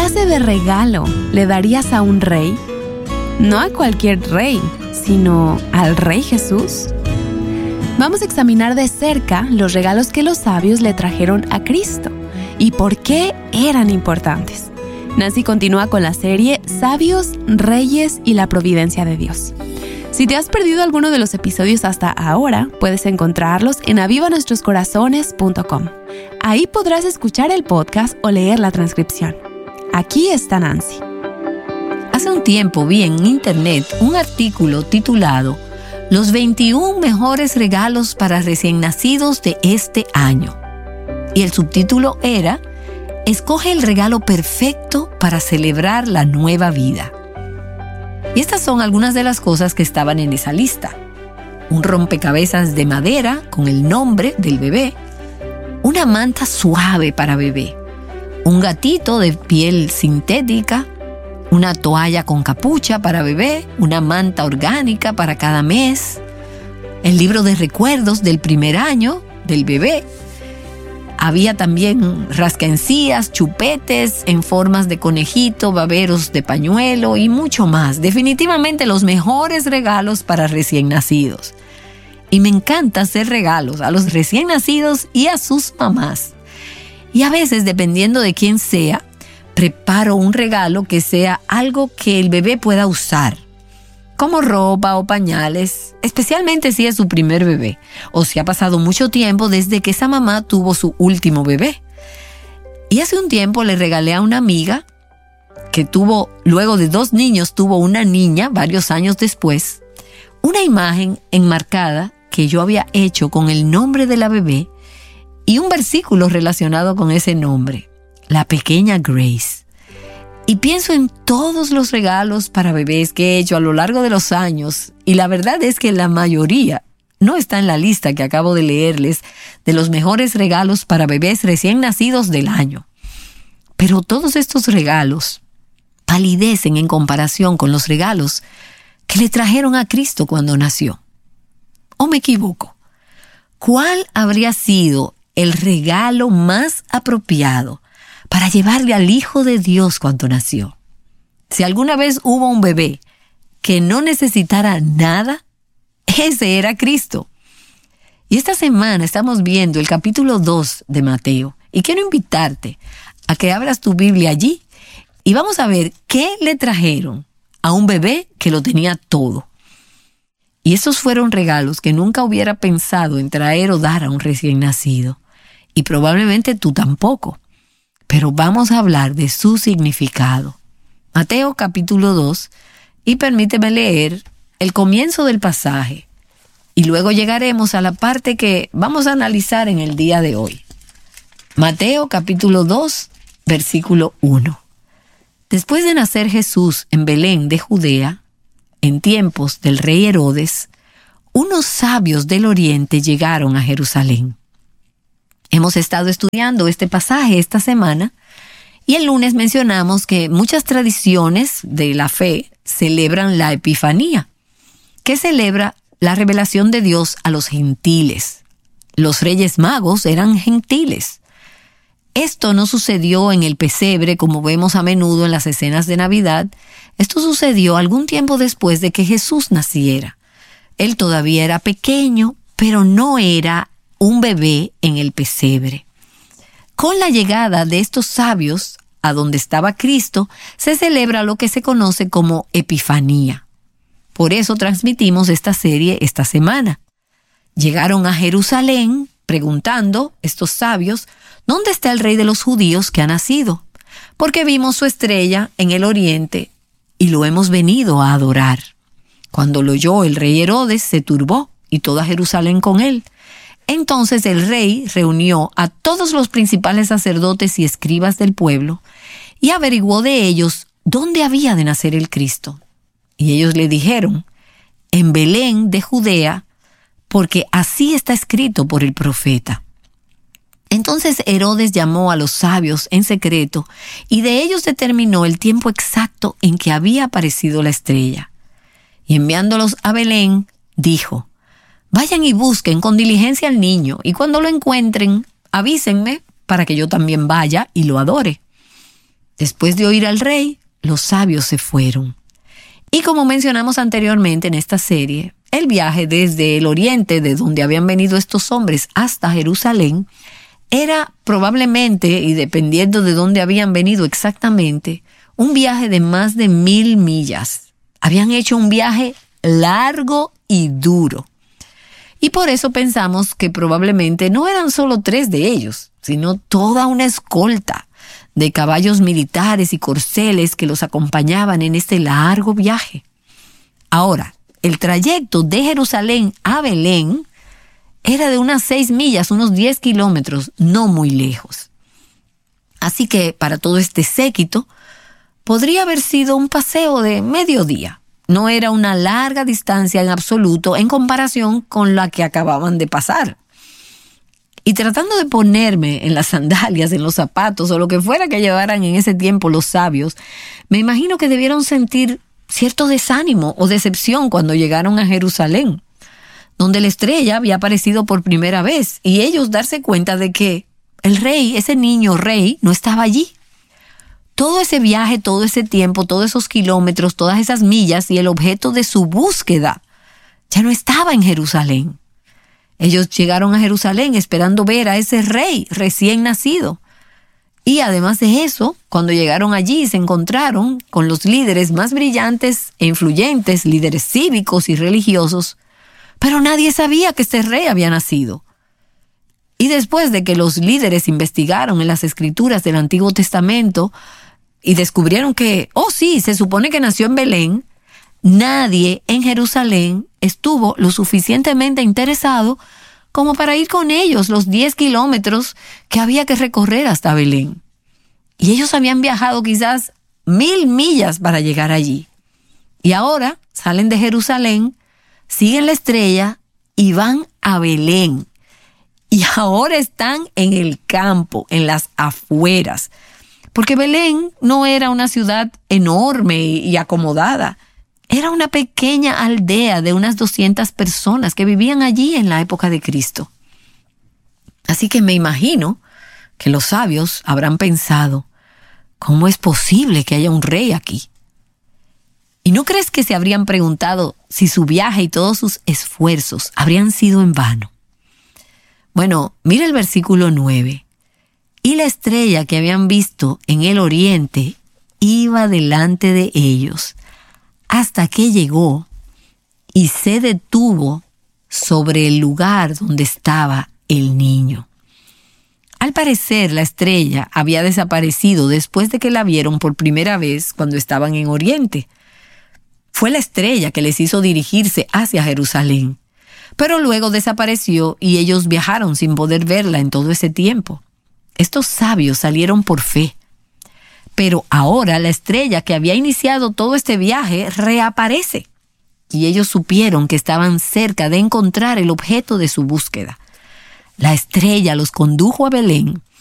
clase de regalo le darías a un rey? No a cualquier rey, sino al Rey Jesús. Vamos a examinar de cerca los regalos que los sabios le trajeron a Cristo y por qué eran importantes. Nancy continúa con la serie Sabios, Reyes y la Providencia de Dios. Si te has perdido alguno de los episodios hasta ahora, puedes encontrarlos en avivanuestroscorazones.com. Ahí podrás escuchar el podcast o leer la transcripción. Aquí está Nancy. Hace un tiempo vi en internet un artículo titulado Los 21 mejores regalos para recién nacidos de este año. Y el subtítulo era Escoge el regalo perfecto para celebrar la nueva vida. Y estas son algunas de las cosas que estaban en esa lista. Un rompecabezas de madera con el nombre del bebé, una manta suave para bebé, un gatito de piel sintética, una toalla con capucha para bebé, una manta orgánica para cada mes, el libro de recuerdos del primer año del bebé. Había también rascaencías, chupetes en formas de conejito, baberos de pañuelo y mucho más. Definitivamente los mejores regalos para recién nacidos. Y me encanta hacer regalos a los recién nacidos y a sus mamás. Y a veces, dependiendo de quién sea, preparo un regalo que sea algo que el bebé pueda usar, como ropa o pañales, especialmente si es su primer bebé o si ha pasado mucho tiempo desde que esa mamá tuvo su último bebé. Y hace un tiempo le regalé a una amiga que luego de 2 niños, tuvo una niña varios años después, una imagen enmarcada que yo había hecho con el nombre de la bebé y un versículo relacionado con ese nombre, la pequeña Grace. Y pienso en todos los regalos para bebés que he hecho a lo largo de los años, y la verdad es que la mayoría no está en la lista que acabo de leerles de los mejores regalos para bebés recién nacidos del año. Pero todos estos regalos palidecen en comparación con los regalos que le trajeron a Cristo cuando nació. ¿O me equivoco? ¿Cuál habría sido el regalo más apropiado para llevarle al Hijo de Dios cuando nació? Si alguna vez hubo un bebé que no necesitara nada, ese era Cristo. Y esta semana estamos viendo el capítulo 2 de Mateo. Y quiero invitarte a que abras tu Biblia allí y vamos a ver qué le trajeron a un bebé que lo tenía todo. Y esos fueron regalos que nunca hubiera pensado en traer o dar a un recién nacido. Y probablemente tú tampoco. Pero vamos a hablar de su significado. Mateo capítulo 2, y permíteme leer el comienzo del pasaje. Y luego llegaremos a la parte que vamos a analizar en el día de hoy. Mateo capítulo 2, versículo 1. Después de nacer Jesús en Belén de Judea, en tiempos del rey Herodes, unos sabios del oriente llegaron a Jerusalén. Hemos estado estudiando este pasaje esta semana y el lunes mencionamos que muchas tradiciones de la fe celebran la Epifanía, que celebra la revelación de Dios a los gentiles. Los reyes magos eran gentiles. Esto no sucedió en el pesebre como vemos a menudo en las escenas de Navidad. Esto sucedió algún tiempo después de que Jesús naciera. Él todavía era pequeño, pero no era un bebé en el pesebre. Con la llegada de estos sabios a donde estaba Cristo, se celebra lo que se conoce como Epifanía. Por eso transmitimos esta serie esta semana. Llegaron a Jerusalén preguntando, estos sabios, ¿dónde está el rey de los judíos que ha nacido? Porque vimos su estrella en el oriente y lo hemos venido a adorar. Cuando lo oyó el rey Herodes, se turbó y toda Jerusalén con él. Entonces el rey reunió a todos los principales sacerdotes y escribas del pueblo y averiguó de ellos dónde había de nacer el Cristo. Y ellos le dijeron, en Belén de Judea, porque así está escrito por el profeta. Entonces Herodes llamó a los sabios en secreto y de ellos determinó el tiempo exacto en que había aparecido la estrella. Y enviándolos a Belén, dijo, vayan y busquen con diligencia al niño, y cuando lo encuentren, avísenme para que yo también vaya y lo adore. Después de oír al rey, los sabios se fueron. Y como mencionamos anteriormente en esta serie, el viaje desde el oriente, de donde habían venido estos hombres, hasta Jerusalén, era probablemente, y dependiendo de dónde habían venido exactamente, un viaje de más de 1000 millas. Habían hecho un viaje largo y duro. Y por eso pensamos que probablemente no eran solo 3 de ellos, sino toda una escolta de caballos militares y corceles que los acompañaban en este largo viaje. Ahora, el trayecto de Jerusalén a Belén era de unas 6 millas, unos 10 kilómetros, no muy lejos. Así que para todo este séquito, podría haber sido un paseo de mediodía. No era una larga distancia en absoluto en comparación con la que acababan de pasar. Y tratando de ponerme en las sandalias, en los zapatos o lo que fuera que llevaran en ese tiempo los sabios, me imagino que debieron sentir cierto desánimo o decepción cuando llegaron a Jerusalén, donde la estrella había aparecido por primera vez, y ellos darse cuenta de que el rey, ese niño rey, no estaba allí. Todo ese viaje, todo ese tiempo, todos esos kilómetros, todas esas millas y el objeto de su búsqueda ya no estaba en Jerusalén. Ellos llegaron a Jerusalén esperando ver a ese rey recién nacido. Y además de eso, cuando llegaron allí se encontraron con los líderes más brillantes e influyentes, líderes cívicos y religiosos, pero nadie sabía que este rey había nacido. Y después de que los líderes investigaron en las escrituras del Antiguo Testamento y descubrieron que, sí, se supone que nació en Belén, nadie en Jerusalén estuvo lo suficientemente interesado como para ir con ellos los 10 kilómetros que había que recorrer hasta Belén. Y ellos habían viajado quizás 1000 millas para llegar allí. Y ahora salen de Jerusalén, siguen la estrella y van a Belén. Y ahora están en el campo, en las afueras. Porque Belén no era una ciudad enorme y acomodada. Era una pequeña aldea de unas 200 personas que vivían allí en la época de Cristo. Así que me imagino que los sabios habrán pensado, ¿cómo es posible que haya un rey aquí? ¿Y no crees que se habrían preguntado si su viaje y todos sus esfuerzos habrían sido en vano? Bueno, mira el versículo 9. Y la estrella que habían visto en el oriente iba delante de ellos, hasta que llegó y se detuvo sobre el lugar donde estaba el niño. Al parecer, la estrella había desaparecido después de que la vieron por primera vez cuando estaban en Oriente. Fue la estrella que les hizo dirigirse hacia Jerusalén, pero luego desapareció y ellos viajaron sin poder verla en todo ese tiempo. Estos sabios salieron por fe. Pero ahora la estrella que había iniciado todo este viaje reaparece. Y ellos supieron que estaban cerca de encontrar el objeto de su búsqueda. La estrella los condujo a Belén